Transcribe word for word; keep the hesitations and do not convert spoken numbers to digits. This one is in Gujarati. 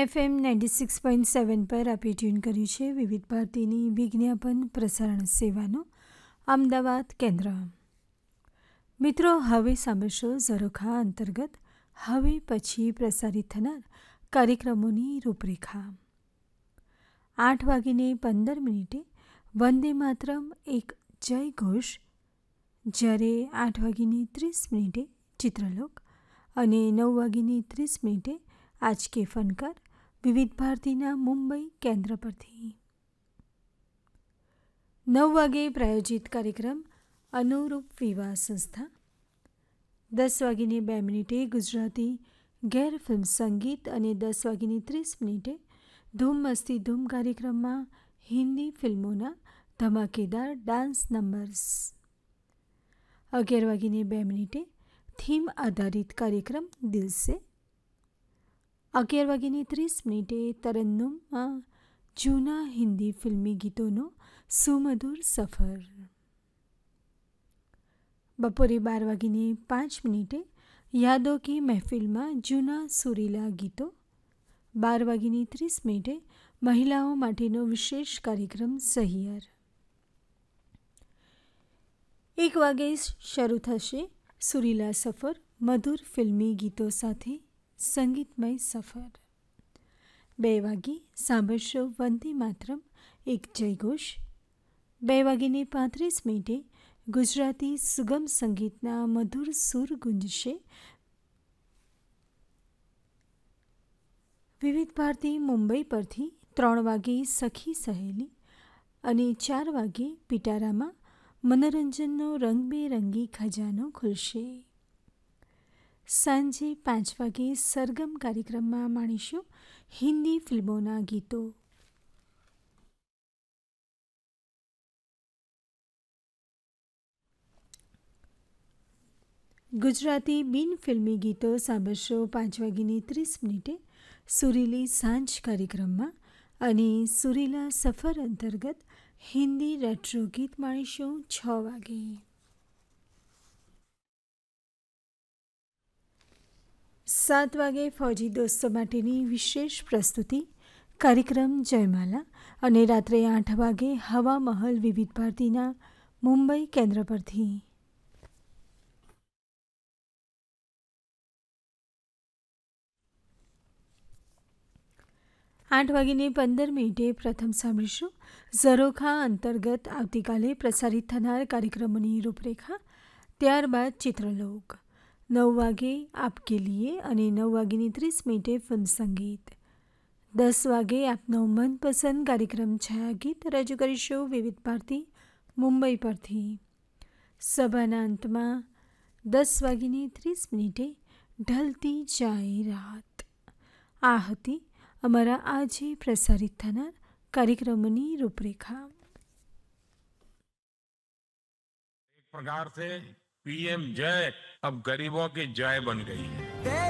FM ninety six point seven પર આપે ટ્યુન કર્યું છે વિવિધ ભારતીની વિજ્ઞાપન પ્રસારણ સેવાનું અમદાવાદ કેન્દ્ર. મિત્રો, હવે સાંભળશો ઝરોખા અંતર્ગત હવે પછી પ્રસારિત થનાર કાર્યક્રમોની રૂપરેખા. આઠ વાગીને પંદર મિનિટે વંદે માતરમ એક જય ઘોષ, જ્યારે આઠ વાગીને ત્રીસ મિનિટે ચિત્રલોક અને નવ વાગીને ત્રીસ મિનિટે આજ કે ફનકાર વિવિધ ભારતીના મુંબઈ કેન્દ્ર પરથી. નવ વાગે પ્રાયોજિત કાર્યક્રમ અનુરૂપ વિવાહ સંસ્થા. દસ વાગીને બે મિનિટે ગુજરાતી ગેર ફિલ્મ સંગીત અને દસ વાગીને ત્રીસ મિનિટે ધૂમ મસ્તી ધૂમ કાર્યક્રમમાં હિન્દી ફિલ્મોના ધમાકેદાર ડાન્સ નંબર્સ. અગિયાર વાગીને બે મિનિટે થીમ આધારિત કાર્યક્રમ દિલસે. અગિયાર વાગીને ત્રીસ મિનિટે તરન્નુમમાં જૂના હિન્દી ફિલ્મી ગીતોનો સુમધુર સફર. બપોરે બાર વાગીને પાંચ મિનિટે યાદો કી મહેફિલમાં જૂના સુરીલા ગીતો. બાર વાગીને ત્રીસ મિનિટે મહિલાઓ માટેનો વિશેષ કાર્યક્રમ સહિયર. એક વાગે શરૂ થશે સુરીલા સફર, મધુર ફિલ્મી ગીતો સાથે સંગીતમય સફર. બે વાગે સાંભળશો વંદે માતરમ એક જયઘોષ. બે વાગીને પાંત્રીસ મિનિટે ગુજરાતી સુગમ સંગીતના મધુર સુર ગુંજશે. વિવિધ ભારતી મુંબઈ પરથી ત્રણ વાગે સખી સહેલી અને ચાર વાગે પિટારામાં મનોરંજનનો રંગબેરંગી ખજાનો ખુલશે. સાંજે પાંચ વાગે સરગમ કાર્યક્રમમાં માણીશું હિન્દી ફિલ્મોના ગીતો. ગુજરાતી બિન ફિલ્મી ગીતો સાંભળશો પાંચ વાગીને ત્રીસ મિનિટે સુરીલી સાંજ કાર્યક્રમમાં અને સુરીલા સફર અંતર્ગત હિન્દી રેટ્રો ગીત માણીશું છ વાગે. સાત વાગે ફૌજી દોસ્તો માટેની વિશેષ પ્રસ્તુતિ કાર્યક્રમ જયમાલા અને રાત્રે આઠ વાગે હવા મહલ વિવિધ ભારતીના મુંબઈ કેન્દ્ર પરથી. આઠ વાગીને પંદર મિનિટે પ્રથમ સાંભળીશું ઝરોખા અંતર્ગત આવતીકાલે પ્રસારિત થનાર કાર્યક્રમોની રૂપરેખા. ત્યારબાદ ચિત્રલોક. નવ વાગે આપકે લીએ અને નવ વાગીને ત્રીસ મિનિટે ફિલ્મ સંગીત. દસ વાગે આપનો મનપસંદ કાર્યક્રમ છાયા ગીત રજૂ કરીશું વિવિધ ભારતી મુંબઈ પરથી. સભાના અંતમાં દસ વાગીને ત્રીસ મિનિટે ઢલતી જાય રાત. આ હતી અમારા આજે પ્રસારિત થનાર કાર્યક્રમોની રૂપરેખા. एक प्रकार से पीएम जय अब गरीबों की जय बन गई है.